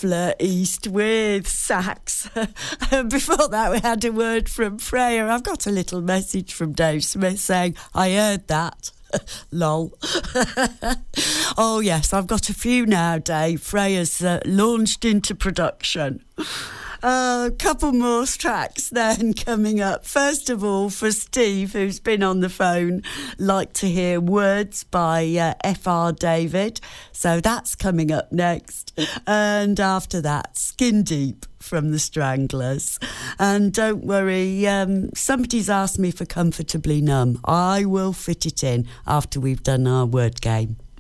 Niffler East with sax. Before that, we had a word from Freya. I've got a little message from Dave Smith saying, I heard that. Lol. Oh, yes, I've got a few now, Dave. Freya's launched into production. A couple more tracks then coming up. First of all, for Steve, who's been on the phone, like to hear Words by F.R. David. So that's coming up next. And after that, Skin Deep from the Stranglers. And don't worry, somebody's asked me for Comfortably Numb. I will fit it in after we've done our word game.